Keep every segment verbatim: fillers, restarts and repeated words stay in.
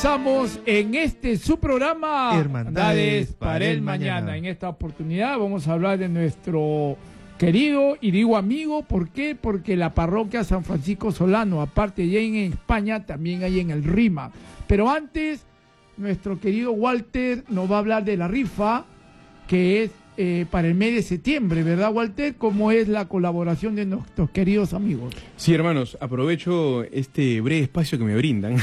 regresamos en este su programa Hermandades para el Mañana. En esta oportunidad vamos a hablar de nuestro querido, y digo amigo, ¿por qué? Porque la parroquia San Francisco Solano, aparte ya en España, también hay en el RIMAC. Pero antes, nuestro querido Walter nos va a hablar de la rifa, que es eh, para el mes de septiembre, ¿verdad, Walter? ¿Cómo es la colaboración de nuestros queridos amigos? Sí, hermanos, aprovecho este breve espacio que me brindan.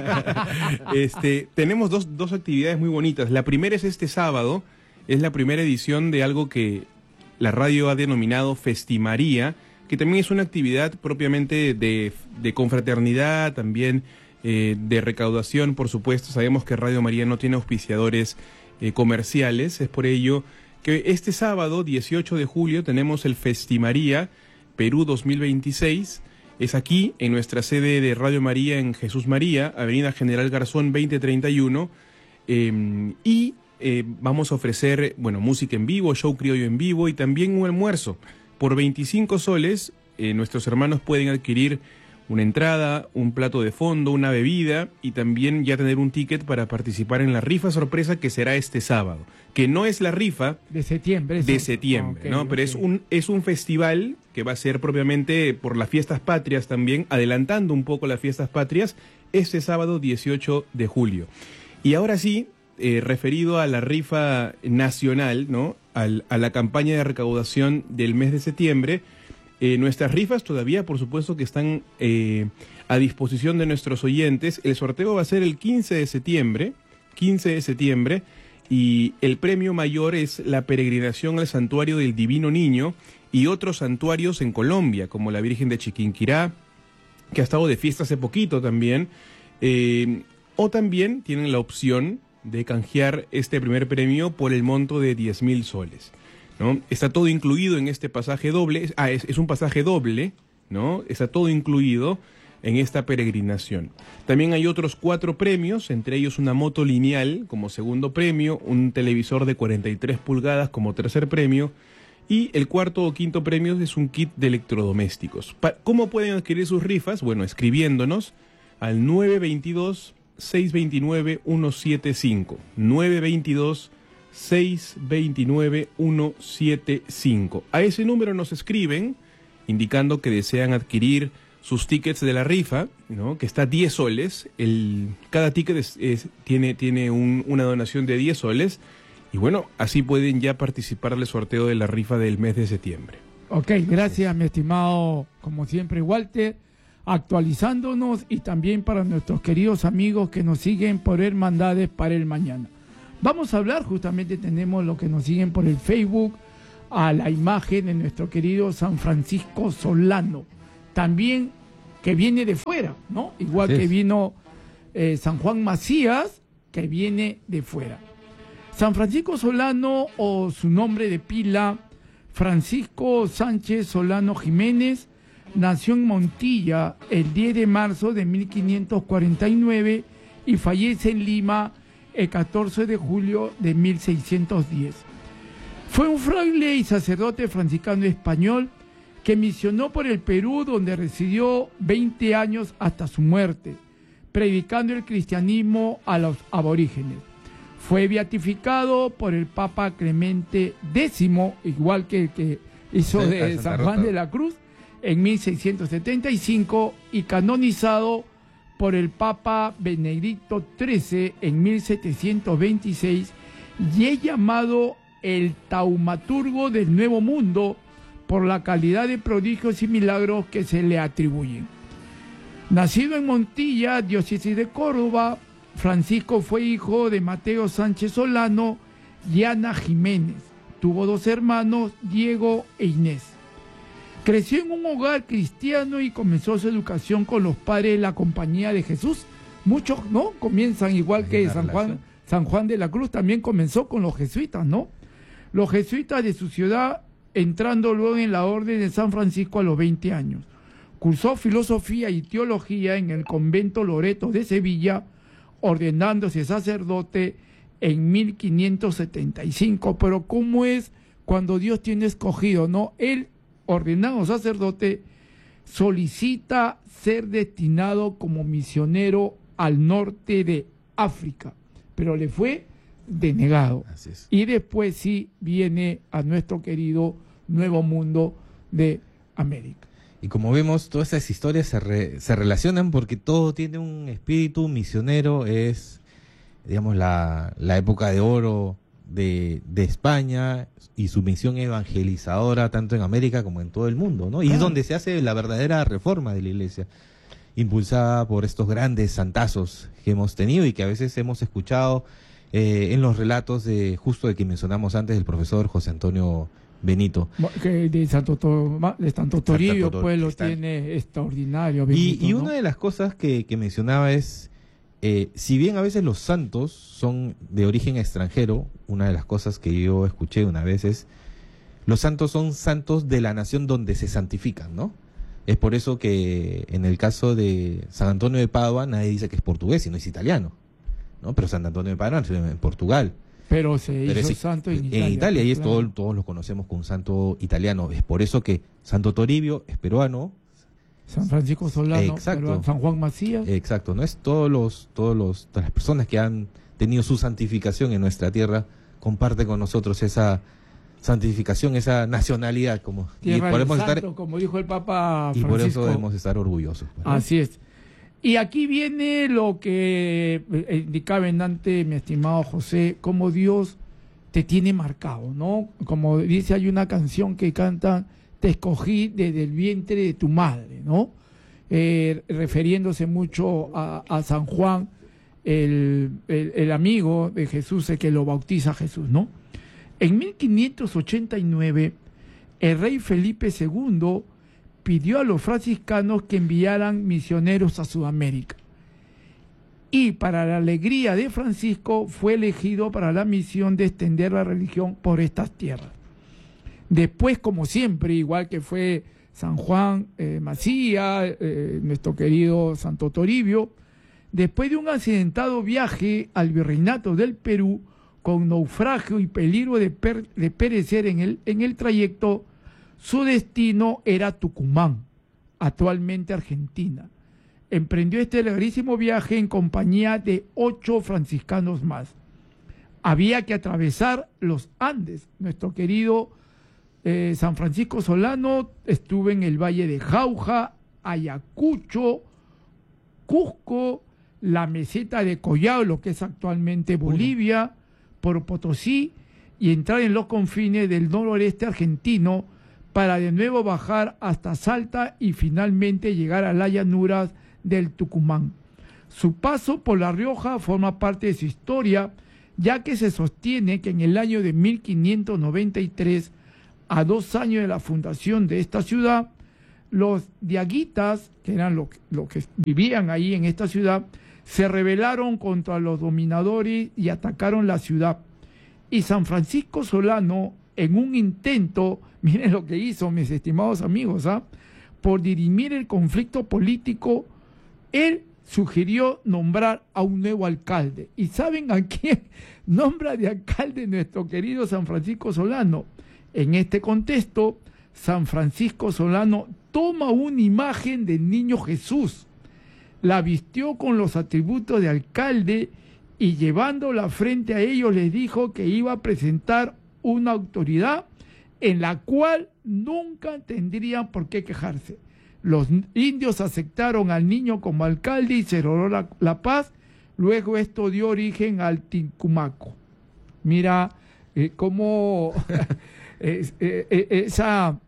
este, tenemos dos, dos actividades muy bonitas. La primera es este sábado, es la primera edición de algo que la radio ha denominado Festimaría, que también es una actividad propiamente de, de confraternidad, también eh, de recaudación, por supuesto. Sabemos que Radio María no tiene auspiciadores eh, comerciales, es por ello que este sábado, dieciocho de julio, tenemos el Festimaría Perú dos mil veintiséis. Es aquí, en nuestra sede de Radio María en Jesús María, Avenida General Garzón veinte treinta y uno, eh, y eh, vamos a ofrecer, bueno, música en vivo, show criollo en vivo y también un almuerzo. Por veinticinco soles, eh, nuestros hermanos pueden adquirir una entrada, un plato de fondo, una bebida y también ya tener un ticket para participar en la rifa sorpresa que será este sábado, que no es la rifa de septiembre, de septiembre, okay, ¿no? Pero okay. es un es un festival que va a ser propiamente por las fiestas patrias también, adelantando un poco las fiestas patrias, este sábado dieciocho de julio. Y ahora sí, eh, referido a la rifa nacional, ¿no? Al, a la campaña de recaudación del mes de septiembre. Eh, nuestras rifas todavía, por supuesto, que están eh, a disposición de nuestros oyentes. El sorteo va a ser el quince de septiembre, quince de septiembre, y el premio mayor es la peregrinación al Santuario del Divino Niño y otros santuarios en Colombia, como la Virgen de Chiquinquirá, que ha estado de fiesta hace poquito también, eh, o también tienen la opción de canjear este primer premio por el monto de diez mil soles. ¿No? Está todo incluido en este pasaje doble, ah, es, es un pasaje doble, ¿no? Está todo incluido en esta peregrinación. También hay otros cuatro premios, entre ellos una moto lineal como segundo premio, un televisor de cuarenta y tres pulgadas como tercer premio, y el cuarto o quinto premio es un kit de electrodomésticos. Pa- ¿Cómo pueden adquirir sus rifas? Bueno, escribiéndonos al nueve veintidós, seiscientos veintinueve, ciento setenta y cinco, nueve veintidós, seiscientos veintinueve, ciento setenta y cinco. A ese número nos escriben indicando que desean adquirir sus tickets de la rifa, ¿no? Que está diez soles. El, cada ticket es, es, tiene, tiene un, una donación de diez soles. Y bueno, así pueden ya participar del sorteo de la rifa del mes de septiembre. Ok, gracias, mi estimado, como siempre, Walter, actualizándonos, y también para nuestros queridos amigos que nos siguen por Hermandades para el Mañana. Vamos a hablar, justamente tenemos los que nos siguen por el Facebook, a la imagen de nuestro querido San Francisco Solano, también que viene de fuera, ¿no? Igual sí. que vino eh, San Juan Macías, que viene de fuera. San Francisco Solano, o su nombre de pila, Francisco Sánchez Solano Jiménez, nació en Montilla el diez de marzo de mil quinientos cuarenta y nueve y fallece en Lima el catorce de julio de mil seiscientos diez. Fue un fraile y sacerdote franciscano español que misionó por el Perú, donde residió veinte años hasta su muerte, predicando el cristianismo a los aborígenes. Fue beatificado por el Papa Clemente décimo, igual que el que hizo sí, de San Juan de la Cruz, en mil seiscientos setenta y cinco, y canonizado por el Papa Benedicto trece en mil setecientos veintiséis, y es llamado el taumaturgo del Nuevo Mundo por la calidad de prodigios y milagros que se le atribuyen. Nacido en Montilla, diócesis de Córdoba, Francisco fue hijo de Mateo Sánchez Solano y Ana Jiménez. Tuvo dos hermanos, Diego e Inés. Creció en un hogar cristiano y comenzó su educación con los padres de la Compañía de Jesús. Muchos, ¿no? Comienzan igual que San Juan, San Juan de la Cruz, también comenzó con los jesuitas, ¿no? Los jesuitas de su ciudad, entrando luego en la Orden de San Francisco a los veinte años. Cursó filosofía y teología en el convento Loreto de Sevilla, ordenándose sacerdote en mil quinientos setenta y cinco. Pero ¿cómo es cuando Dios tiene escogido, no? Él, ordenado sacerdote, solicita ser destinado como misionero al norte de África, pero le fue denegado. Así es. Y después sí viene a nuestro querido Nuevo Mundo de América. Y como vemos, todas estas historias se, re, se relacionan porque todo tiene un espíritu misionero. Es, digamos, la, la época de oro de, de España y su misión evangelizadora tanto en América como en todo el mundo, ¿no? Y es donde se hace la verdadera reforma de la Iglesia, impulsada por estos grandes santazos que hemos tenido y que a veces hemos escuchado eh, en los relatos de justo de que mencionamos antes, del profesor José Antonio Benito. Que de Santo, Toma, de Santo Toribio, Santo Tor- pues lo está- tiene extraordinario. Y, Benito, y ¿no? una de las cosas que, que mencionaba es, eh, si bien a veces los santos son de origen extranjero, una de las cosas que yo escuché una vez es, los santos son santos de la nación donde se santifican, ¿no? Es por eso que en el caso de San Antonio de Padua nadie dice que es portugués, sino es italiano, ¿no? Pero San Antonio de Padua nació en Portugal. Pero se Pero hizo es- santo en en Italia. Italia, y es claro. todo, todos lo conocemos como un santo italiano. Es por eso que Santo Toribio es peruano. San Francisco Solano, Exacto. perdón, San Juan Macías. Exacto, no es todos los, todos los, todas las personas que han tenido su santificación en nuestra tierra comparten con nosotros esa santificación, esa nacionalidad, como y Tierra del podemos Santo, estar como dijo el Papa y por Francisco. eso debemos estar orgullosos. ¿no? Así es. Y aquí viene lo que eh, indicaba en antes, mi estimado José, cómo Dios te tiene marcado, ¿no? Como dice, hay una canción que cantan, te escogí desde el vientre de tu madre, ¿no? Eh, refiriéndose mucho a, a San Juan, el, el, el amigo de Jesús, el que lo bautiza Jesús, ¿no? En mil quinientos ochenta y nueve, el rey Felipe segundo pidió a los franciscanos que enviaran misioneros a Sudamérica. Y para la alegría de Francisco fue elegido para la misión de extender la religión por estas tierras. Después, como siempre, igual que fue San Juan eh, Macías, eh, nuestro querido Santo Toribio, después de un accidentado viaje al virreinato del Perú, con naufragio y peligro de, per, de perecer en el, en el trayecto, su destino era Tucumán, actualmente Argentina. Emprendió este larguísimo viaje en compañía de ocho franciscanos más. Había que atravesar los Andes. Nuestro querido eh, San Francisco Solano estuvo en el Valle de Jauja, Ayacucho, Cusco, la meseta de Collao, lo que es actualmente Bolivia, por Potosí, y entrar en los confines del noroeste argentino para de nuevo bajar hasta Salta y finalmente llegar a las llanuras del Tucumán. Su paso por La Rioja forma parte de su historia, ya que se sostiene que en el año de mil quinientos noventa y tres, a dos años de la fundación de esta ciudad, los diaguitas, que eran los lo que vivían ahí en esta ciudad, se rebelaron contra los dominadores y atacaron la ciudad. Y San Francisco Solano, en un intento, miren lo que hizo, mis estimados amigos, ¿ah? por dirimir el conflicto político, él sugirió nombrar a un nuevo alcalde. ¿Y saben a quién nombra de alcalde nuestro querido San Francisco Solano? En este contexto, San Francisco Solano toma una imagen del niño Jesús, la vistió con los atributos de alcalde y llevándola frente a ellos les dijo que iba a presentar una autoridad en la cual nunca tendrían por qué quejarse. Los indios aceptaron al niño como alcalde y se logró la, la paz. Luego esto dio origen al Tincumaco. Mira eh, cómo es, eh, eh, esa,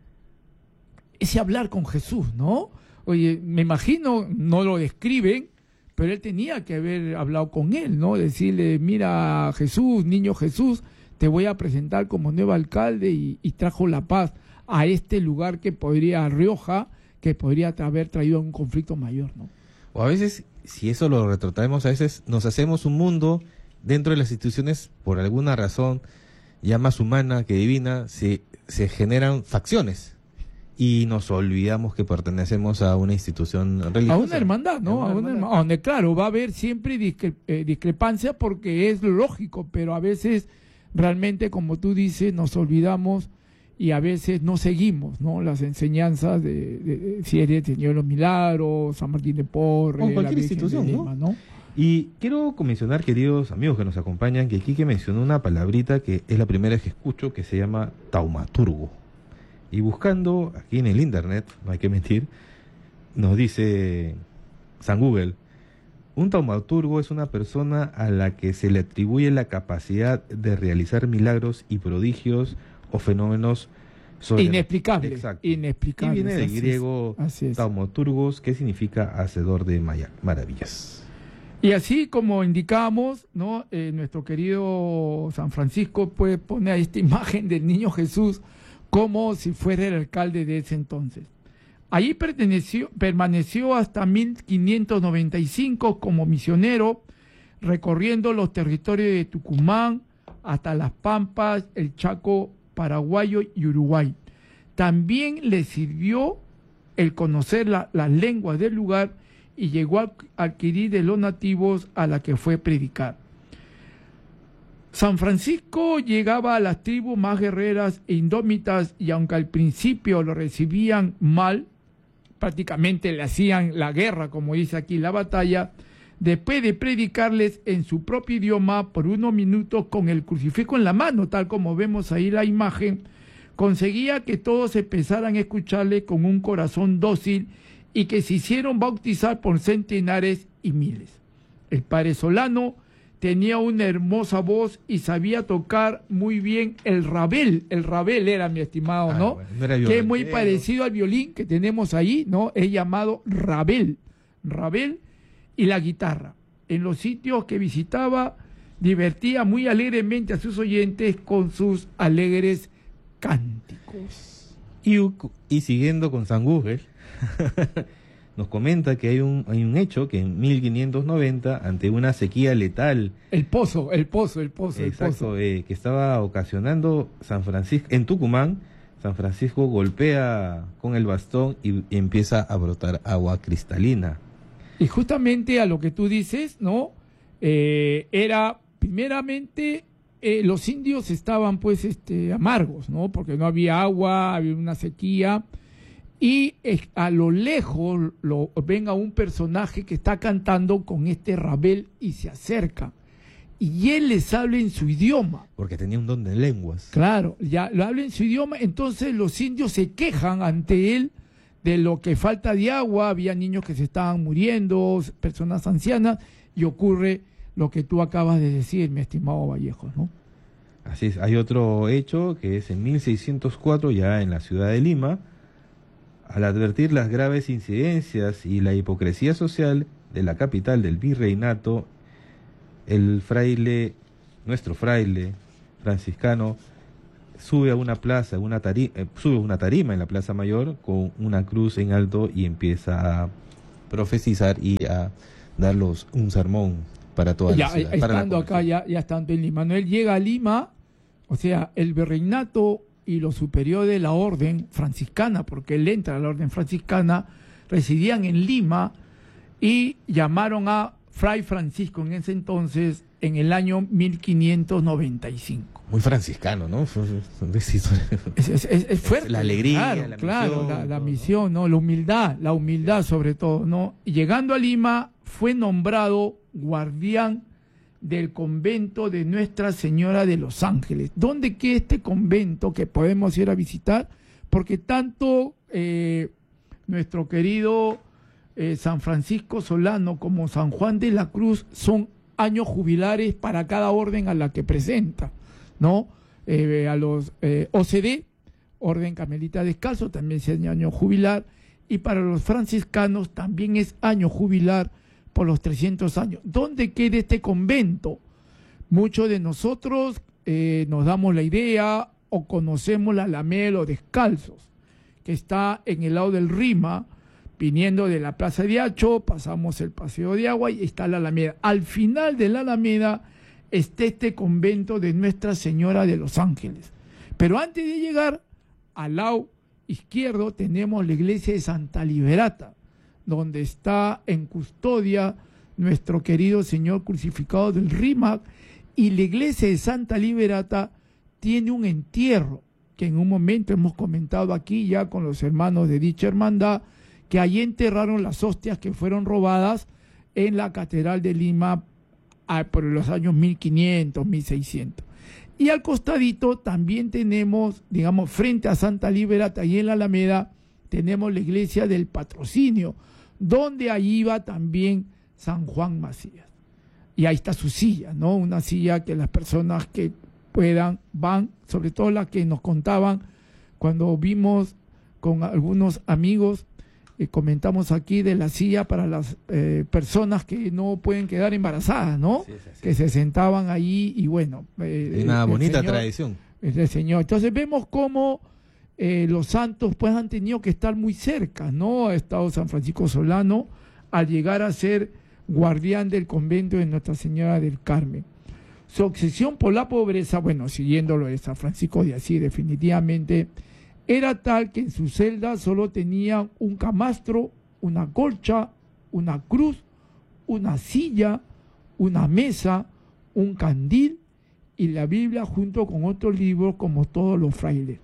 ese hablar con Jesús, ¿no? Oye, me imagino, no lo describen, pero él tenía que haber hablado con él, ¿no? Decirle, mira Jesús, niño Jesús, te voy a presentar como nuevo alcalde, y, y trajo la paz a este lugar que podría, Rioja, que podría haber traído un conflicto mayor, ¿no? O a veces, si eso lo retrotraemos, a veces nos hacemos un mundo dentro de las instituciones, por alguna razón ya más humana que divina, se, se generan facciones. Y nos olvidamos que pertenecemos a una institución religiosa. A una hermandad, ¿no? A una hermandad. Donde, claro, va a haber siempre discre eh, discrepancia porque es lógico, pero a veces realmente, como tú dices, nos olvidamos y a veces no seguimos, ¿no? Las enseñanzas de, de, de si eres Señor de los Milagros, San Martín de Porres, o cualquier la Virgen institución, de Lima, ¿no? ¿no? Y quiero mencionar, queridos amigos que nos acompañan, que Quique mencionó una palabrita que es la primera vez que escucho, que se llama taumaturgo. Y buscando aquí en el internet, no hay que mentir, nos dice San Google: un taumaturgo es una persona a la que se le atribuye la capacidad de realizar milagros y prodigios o fenómenos sobre... inexplicables. Exacto. Inexplicables. Y viene del así griego es, así es. taumaturgos, que significa hacedor de maya- maravillas. Y así como indicamos, ¿no? Eh, nuestro querido San Francisco pues pone esta imagen del niño Jesús como si fuera el alcalde de ese entonces. Allí perteneció, permaneció hasta mil quinientos noventa y cinco como misionero, recorriendo los territorios de Tucumán hasta Las Pampas, el Chaco paraguayo y Uruguay. También le sirvió el conocer la, las lenguas del lugar y llegó a adquirir de los nativos a la que fue predicar. San Francisco llegaba a las tribus más guerreras e indómitas, y aunque al principio lo recibían mal, prácticamente le hacían la guerra, como dice aquí la batalla, después de predicarles en su propio idioma por unos minutos con el crucifijo en la mano, tal como vemos ahí la imagen, conseguía que todos empezaran a escucharle con un corazón dócil y que se hicieron bautizar por centenares y miles. El padre Solano tenía una hermosa voz y sabía tocar muy bien el rabel. El rabel era, mi estimado, Ah, ¿no? bueno, no era Que es muy violonchelo. parecido al violín que tenemos ahí, ¿no? Es llamado rabel. Rabel y la guitarra. En los sitios que visitaba, divertía muy alegremente a sus oyentes con sus alegres cánticos. Y, y siguiendo con San Google, nos comenta que hay un, hay un hecho que en mil quinientos noventa, ante una sequía letal, El pozo, el pozo, el pozo, el exacto, pozo. eh, que estaba ocasionando San Francisco, en Tucumán, San Francisco golpea con el bastón y, y empieza a brotar agua cristalina. Y justamente a lo que tú dices, ¿no? Eh, era, primeramente, eh, los indios estaban pues este, amargos, ¿no? Porque no había agua, había una sequía. Y eh, a lo lejos lo, ven a un personaje que está cantando con este rabel y se acerca. Y él les habla en su idioma. Porque tenía un don de lenguas. Claro, ya lo habla en su idioma, entonces los indios se quejan ante él de lo que falta de agua, había niños que se estaban muriendo, personas ancianas, y ocurre lo que tú acabas de decir, mi estimado Vallejo, ¿no? Así es. Hay otro hecho que es en mil seiscientos cuatro, ya en la ciudad de Lima. Al advertir las graves incidencias y la hipocresía social de la capital del virreinato, el fraile, nuestro fraile franciscano, sube a una plaza, una tarima, eh, sube a una tarima en la Plaza Mayor con una cruz en alto y empieza a profetizar y a darlos un sermón para toda Ya, la ciudad. para la estando acá, población. ya, ya estando en Lima, ¿no? Él llega a Lima, o sea, el virreinato y los superiores de la orden franciscana, porque él entra a la orden franciscana, residían en Lima y llamaron a Fray Francisco en ese entonces, en el año mil quinientos noventa y cinco. Muy franciscano, ¿no? Es, es, es, es fuerte. La alegría, claro, la claro, misión, la, la todo, misión, ¿no? La humildad, la humildad sobre todo, ¿no? Y llegando a Lima, fue nombrado guardián del convento de Nuestra Señora de los Ángeles. ¿Dónde queda este convento que podemos ir a visitar? Porque tanto eh, nuestro querido eh, San Francisco Solano como San Juan de la Cruz son años jubilares para cada orden a la que presenta, ¿no? Eh, a los eh, O C D, Orden Carmelita Descalzo, también es año jubilar, y para los franciscanos también es año jubilar por los trescientos años. ¿Dónde queda este convento? Muchos de nosotros eh, nos damos la idea o conocemos la Alameda de los Descalzos, que está en el lado del Rima, viniendo de la Plaza de Hacho, pasamos el Paseo de Agua y está la Alameda. Al final de la Alameda está este convento de Nuestra Señora de los Ángeles. Pero antes de llegar, al lado izquierdo tenemos la iglesia de Santa Liberata, donde está en custodia nuestro querido Señor crucificado del Rímac, y la iglesia de Santa Liberata tiene un entierro, que en un momento hemos comentado aquí ya con los hermanos de dicha hermandad, que allí enterraron las hostias que fueron robadas en la Catedral de Lima a, por los años mil quinientos, mil seiscientos. Y al costadito también tenemos, digamos, frente a Santa Libertad y en la Alameda, tenemos la iglesia del Patrocinio, donde ahí iba también San Juan Macías. Y ahí está su silla, ¿no? Una silla que las personas que puedan van, sobre todo las que nos contaban cuando vimos con algunos amigos, eh, comentamos aquí de la silla para las eh, personas que no pueden quedar embarazadas, ¿no? Sí, sí, sí. Que se sentaban ahí y bueno. Eh, una bonita señor, tradición. El Señor. Entonces vemos cómo eh, los santos pues han tenido que estar muy cerca, ¿no? Ha estado San Francisco Solano al llegar a ser guardián del convento de Nuestra Señora del Carmen. Su obsesión por la pobreza, bueno, siguiendo lo de San Francisco de Asís, definitivamente, era tal que en su celda solo tenían un camastro, una colcha, una cruz, una silla, una mesa, un candil y la Biblia junto con otros libros como todos los frailes.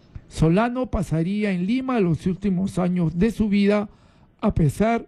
Solano pasaría en Lima los últimos años de su vida, a pesar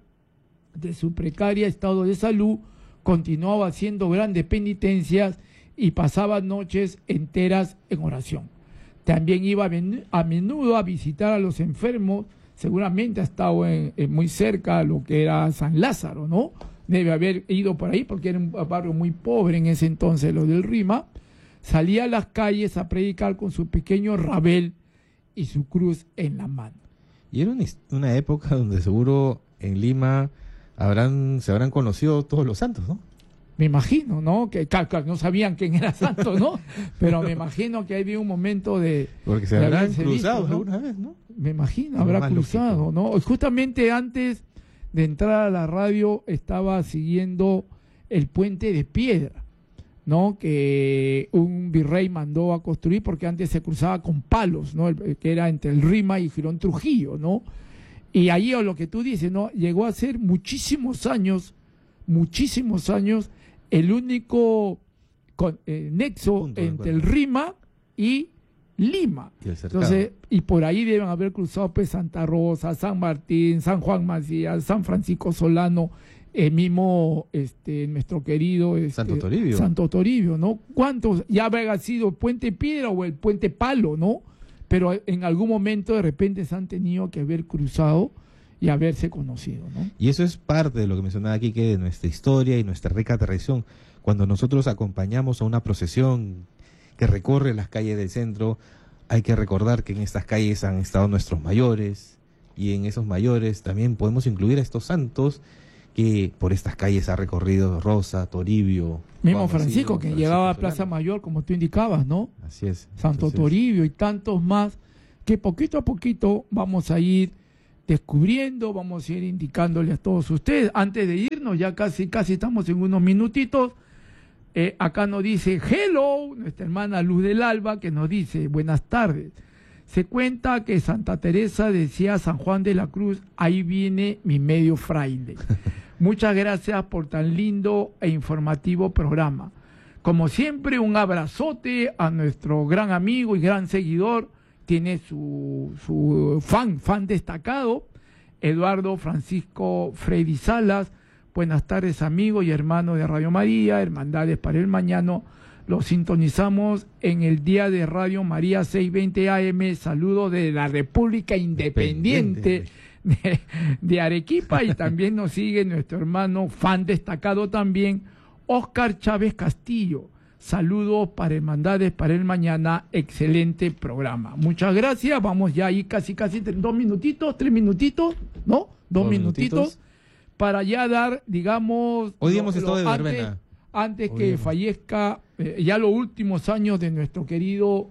de su precaria estado de salud, continuaba haciendo grandes penitencias y pasaba noches enteras en oración. También iba a menudo a visitar a los enfermos, seguramente ha estado en, en muy cerca a lo que era San Lázaro, ¿no? Debe haber ido por ahí porque era un barrio muy pobre en ese entonces, lo del Rima. Salía a las calles a predicar con su pequeño rabel y su cruz en la mano. Y era una, una época donde seguro en Lima habrán se habrán conocido todos los santos, ¿no? Me imagino, ¿no? Que claro, no sabían quién era santo, ¿no? Pero me imagino que había un momento de... Porque se habrán cruzado visto, ¿no? alguna vez, ¿no? Me imagino, habrá cruzado, ¿no? Justamente antes de entrar a la radio estaba siguiendo el puente de piedra, ¿no? Que un virrey mandó a construir porque antes se cruzaba con palos, ¿no? El, que era entre el Rima y Girón Trujillo, ¿no? Y ahí, o lo que tú dices, ¿no? Llegó a ser muchísimos años, muchísimos años, el único con, eh, nexo Punto entre el Rima y Lima. Y el Entonces, y por ahí deben haber cruzado pues Santa Rosa, San Martín, San Juan Macías, San Francisco Solano, el mismo este nuestro querido este, Santo Toribio. Santo Toribio, ¿no? ¿Cuántos? Ya habrá sido el Puente Piedra o el Puente Palo, ¿no? Pero en algún momento de repente se han tenido que haber cruzado y haberse conocido, ¿no? Y eso es parte de lo que mencionaba aquí, que de nuestra historia y nuestra rica tradición. Cuando nosotros acompañamos a una procesión que recorre las calles del centro, hay que recordar que en estas calles han estado nuestros mayores, y en esos mayores también podemos incluir a estos santos que por estas calles ha recorrido Rosa, Toribio. Mismo Juan Francisco, Macías, que Francisco llegaba a Plaza Mayor, como tú indicabas, ¿no? Así es. Santo Entonces, Toribio y tantos más, que poquito a poquito vamos a ir descubriendo, vamos a ir indicándole a todos ustedes. Antes de irnos, ya casi, casi estamos en unos minutitos, eh, acá nos dice, hello, nuestra hermana Luz del Alba, que nos dice, buenas tardes. Se cuenta que Santa Teresa decía a San Juan de la Cruz, ahí viene mi medio fraile. Muchas gracias por tan lindo e informativo programa. Como siempre, un abrazote a nuestro gran amigo y gran seguidor, tiene su, su fan, fan destacado, Eduardo Francisco Freddy Salas. Buenas tardes, amigo y hermano de Radio María, Hermandades para el Mañana. Los sintonizamos en el día de Radio María seiscientos veinte A M. Saludos de la República Independiente de, de Arequipa, y también nos sigue nuestro hermano fan destacado también, Oscar Chávez Castillo. Saludos para Hermandades para el Mañana, excelente programa. Muchas gracias, vamos ya ahí casi, casi dos minutitos, tres minutitos, ¿no? Dos, dos minutitos, minutitos para ya dar, digamos... Hoy día hemos estado de antes, verbena. Antes Hoy que hemos. fallezca, eh, ya los últimos años de nuestro querido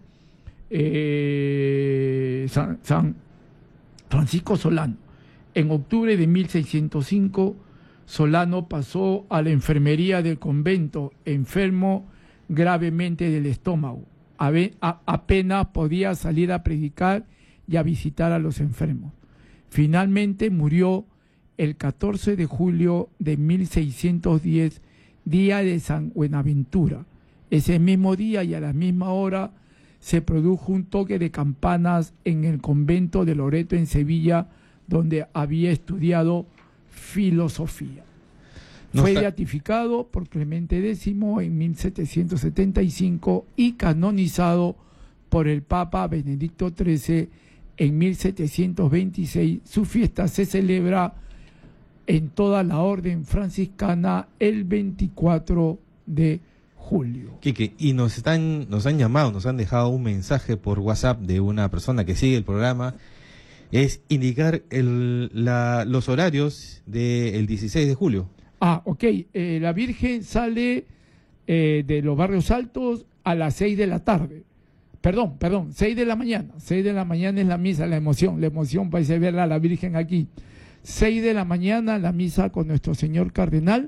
eh, San, San Francisco Solano. En octubre de mil seiscientos cinco, Solano pasó a la enfermería del convento, enfermo gravemente del estómago. A, a, apenas podía salir a predicar y a visitar a los enfermos. Finalmente murió el catorce de julio de mil seiscientos diez, día de San Buenaventura. Ese mismo día y a la misma hora se produjo un toque de campanas en el convento de Loreto en Sevilla, donde había estudiado filosofía. No Fue está... beatificado por Clemente décimo en mil setecientos setenta y cinco y canonizado por el Papa Benedicto trece en mil setecientos veintiséis. Su fiesta se celebra en toda la orden franciscana el veinticuatro de julio. Quique, y nos están, nos han llamado, nos han dejado un mensaje por WhatsApp de una persona que sigue el programa. Es indicar el, la, los horarios del dieciséis de julio. Ah, ok. Eh, la Virgen sale eh, de los Barrios Altos a las seis de la tarde. Perdón, perdón, seis de la mañana. seis de la mañana es la misa, la emoción. La emoción para irse a ver a la Virgen aquí. seis de la mañana la misa con nuestro señor cardenal,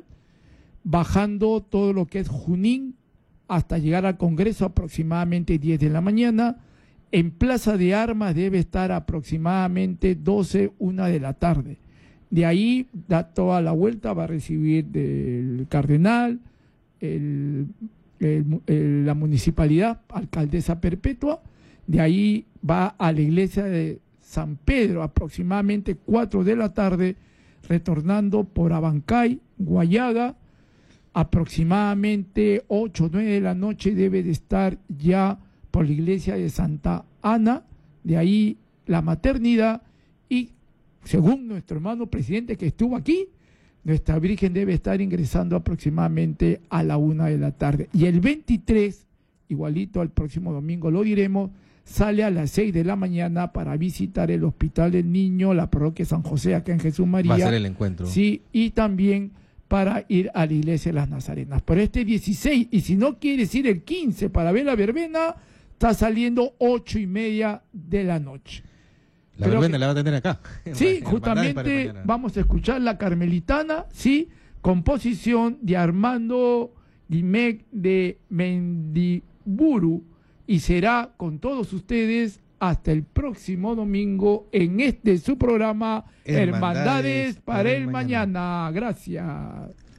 bajando todo lo que es Junín hasta llegar al Congreso aproximadamente diez de la mañana. En Plaza de Armas debe estar aproximadamente doce, una de la tarde. De ahí da toda la vuelta, va a recibir del cardenal, el, el, el, la municipalidad, alcaldesa perpetua. De ahí va a la iglesia de San Pedro, aproximadamente cuatro de la tarde, retornando por Abancay, Guayaga. Aproximadamente ocho o nueve de la noche debe de estar ya por la iglesia de Santa Ana. De ahí la maternidad, y según nuestro hermano presidente que estuvo aquí, nuestra Virgen debe estar ingresando aproximadamente a la una de la tarde. Y el veintitrés, igualito al próximo domingo lo diremos, sale a las seis de la mañana para visitar el Hospital del Niño, la parroquia San José acá en Jesús María. Va a ser el encuentro. Sí, y también para ir a la iglesia de las Nazarenas. Pero este dieciséis, y si no quieres ir el quince para ver la verbena, está saliendo ocho y media de la noche. La Creo verbena que, la va a tener acá. Sí, justamente vamos a escuchar la Carmelitana, sí, composición de Armando Guimec de Mendiburu, y será con todos ustedes hasta el próximo domingo en este su programa Hermandades, Hermandades para el mañana. mañana. Gracias.